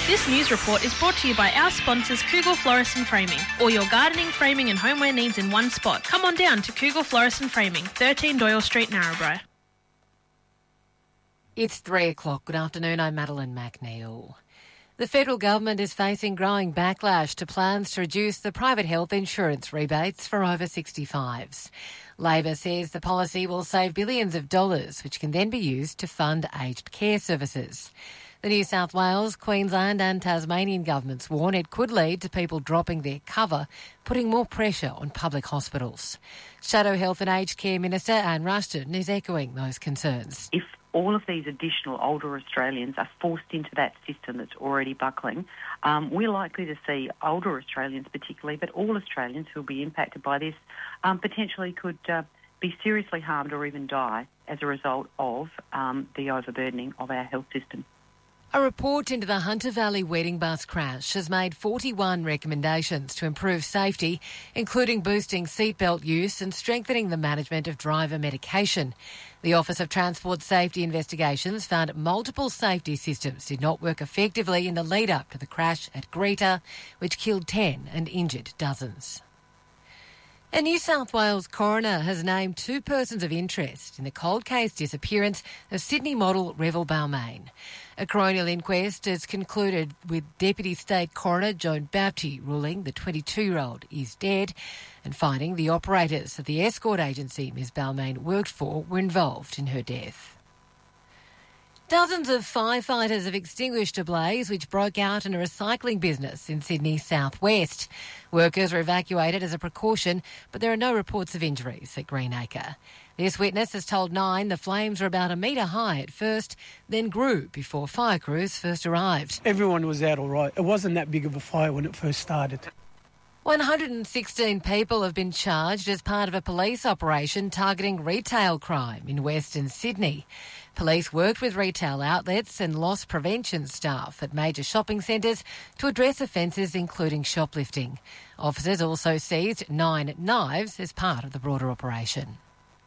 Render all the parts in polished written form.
This news report is brought to you by our sponsors Cougal Florist and Framing. All your gardening, framing and homeware needs in one spot. Come on down to Cougal Florist and Framing, 13 Doyle Street, Narrabri. It's 3 o'clock. Good afternoon, I'm Madeline McNeil. The federal government is facing growing backlash to plans to reduce the private health insurance rebates for over 65s. Labor says the policy will save billions of dollars, which can then be used to fund aged care services. The New South Wales, Queensland and Tasmanian governments warn it could lead to people dropping their cover, putting more pressure on public hospitals. Shadow Health and Aged Care Minister Anne Rushton is echoing those concerns. If all of these additional older Australians are forced into that system that's already buckling, we're likely to see older Australians particularly, but all Australians who will be impacted by this potentially could be seriously harmed or even die as a result of the overburdening of our health system. A report into the Hunter Valley wedding bus crash has made 41 recommendations to improve safety, including boosting seatbelt use and strengthening the management of driver medication. The Office of Transport Safety Investigations found multiple safety systems did not work effectively in the lead-up to the crash at Greta, which killed 10 and injured dozens. A New South Wales coroner has named 2 persons of interest in the cold case disappearance of Sydney model Revel Balmain. A coronial inquest has concluded with Deputy State Coroner Joan Baptiste ruling the 22-year-old is dead and finding the operators of the escort agency Ms Balmain worked for were involved in her death. Dozens of firefighters have extinguished a blaze which broke out in a recycling business in Sydney's southwest. Workers were evacuated as a precaution, but there are no reports of injuries at Greenacre. This witness has told Nine the flames were about a metre high at first, then grew before fire crews first arrived. Everyone was out all right. It wasn't that big of a fire when it first started. 116 people have been charged as part of a police operation targeting retail crime in Western Sydney. Police worked with retail outlets and loss prevention staff at major shopping centres to address offences including shoplifting. Officers also seized 9 knives as part of the broader operation.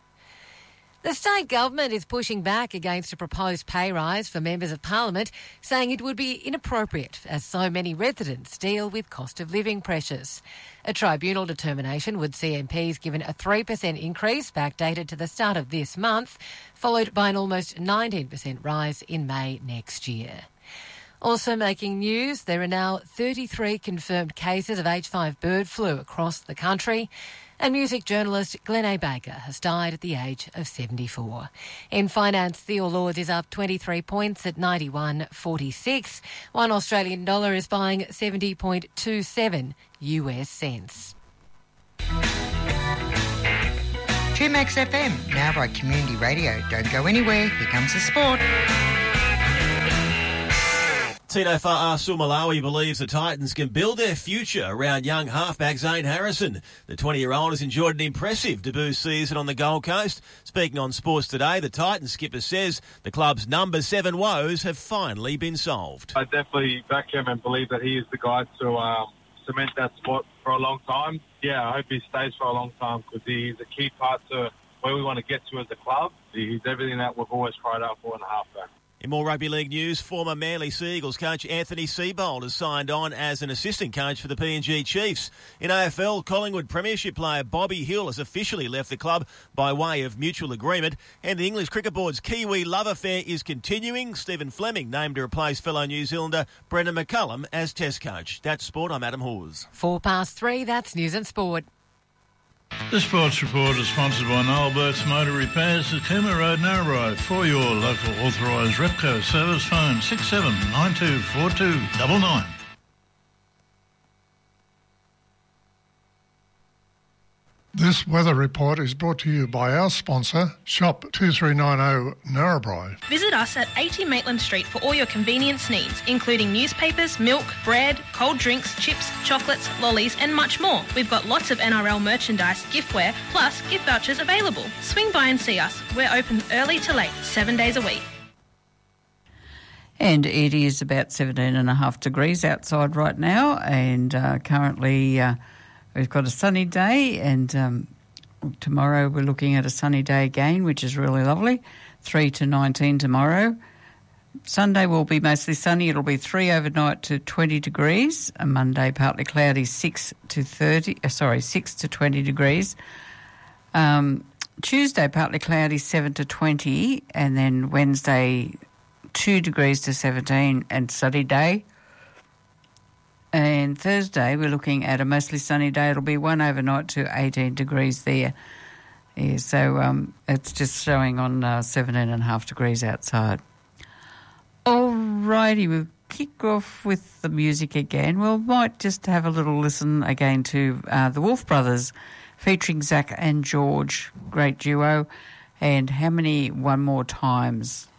The state government is pushing back against a proposed pay rise for members of parliament, saying it would be inappropriate as so many residents deal with cost of living pressures. A tribunal determination would see MPs given a 3% increase backdated to the start of this month, followed by an almost 19% rise in May next year. Also making news, there are now 33 confirmed cases of H5 bird flu across the country. And music journalist Glenn A. Baker has died at the age of 74. In finance, the All Ords is up 23 points at 91.46. One Australian dollar is buying 70.27 US cents. 2Max FM, Narrabri Community Radio. Don't go anywhere. Here comes the sport. Tino Fa'asu-Malawi believes the Titans can build their future around young halfback Zane Harrison. The 20-year-old has enjoyed an impressive debut season on the Gold Coast. Speaking on Sports Today, the Titans skipper says the club's number 7 woes have finally been solved. I definitely back him and believe that he is the guy to cement that spot for a long time. Yeah, I hope he stays for a long time because he's a key part to where we want to get to as a club. He's everything that we've always cried out for in a halfback. In more rugby league news, former Manly Seagulls coach Anthony Seibold has signed on as an assistant coach for the PNG Chiefs. In AFL, Collingwood Premiership player Bobby Hill has officially left the club by way of mutual agreement, and the English Cricket Board's Kiwi love affair is continuing. Stephen Fleming named to replace fellow New Zealander Brendan McCullum as Test coach. That's Sport. I'm Adam Hawes. 3:04, that's News and Sport. The Sports Report is sponsored by Noel Burt's Motor Repairs at Cooma Road, Narrabri. For your local authorised Repco service, phone 67924299. This weather report is brought to you by our sponsor, Shop 2390 Narrabri. Visit us at 80 Maitland Street for all your convenience needs, including newspapers, milk, bread, cold drinks, chips, chocolates, lollies and much more. We've got lots of NRL merchandise, giftware, plus gift vouchers available. Swing by and see us. We're open early to late, 7 days a week. And it is about 17.5 degrees outside right now, and currently we've got a sunny day, and tomorrow we're looking at a sunny day again, which is really lovely. 3 to 19 tomorrow. Sunday will be mostly sunny. It'll be 3 overnight to 20 degrees. And Monday, partly cloudy, 6 to 20 degrees. Tuesday, partly cloudy, 7 to 20. And then Wednesday, 2 degrees to 17 and sunny day. And Thursday, we're looking at a mostly sunny day. It'll be 1 overnight to 18 degrees there. Yeah, so it's just showing on 17.5 degrees outside. All righty, we'll kick off with the music again. We might just have a little listen again to the Wolf Brothers featuring Zach and George, great duo, and How Many One More Times.